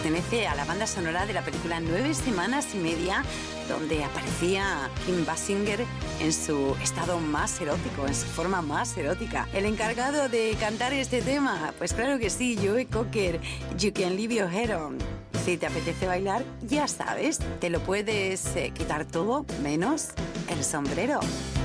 pertenece a la banda sonora de la película 9 semanas y media, donde aparecía Kim Basinger en su estado más erótico, en su forma más erótica. El encargado de cantar este tema, pues claro que sí, Joe Cocker, You Can Leave Your Hair On. Si te apetece bailar, ya sabes, te lo puedes quitar todo menos el sombrero.